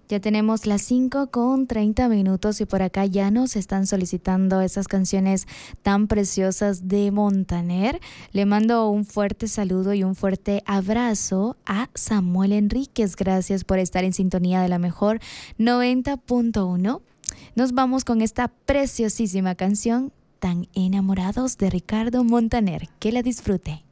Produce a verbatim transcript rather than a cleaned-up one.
Ya tenemos las cinco con treinta minutos y por acá ya nos están solicitando esas canciones tan preciosas de Montaner. Le mando un fuerte saludo y un fuerte abrazo a Samuel Enríquez. Gracias por estar en sintonía de la mejor noventa punto uno. Nos vamos con esta preciosísima canción, Tan Enamorados, de Ricardo Montaner. Que la disfrute.